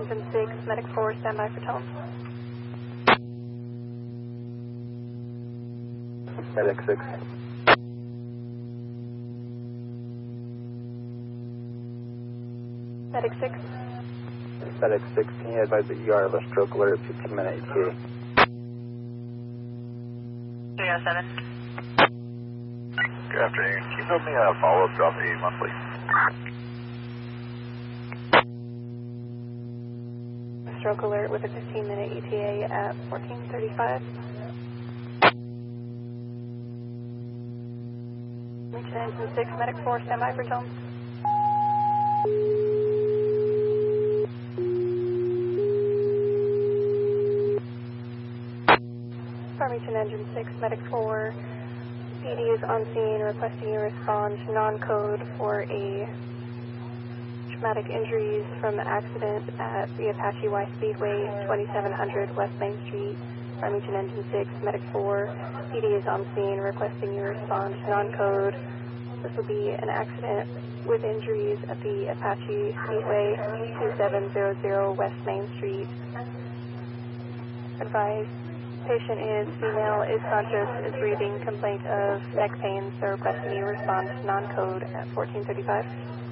Engine 6, Medic 4, standby for tone. Medic 6. Medic 6. Medic 6, can you advise the ER of a stroke alert at 15-minute ETA? 307. Good afternoon. Can you build me a follow-up drop A monthly? Stroke alert with a 15-minute ETA at 14:35. Reach Engine 6, Medic 4, standby for tone. Farmington Engine 6, Medic 4. PD is on scene requesting you respond to non-code for a traumatic injuries from accident at the Apache Y Speedway, 2700 West Main Street. Farmington Engine 6, Medic 4. PD is on scene requesting you respond to non-code. This will be an accident with injuries at the Apache Speedway, 2700 West Main Street. Advise. Patient is female, is conscious, is breathing, complaint of neck pain, so requesting you respond to non-code at 14:35.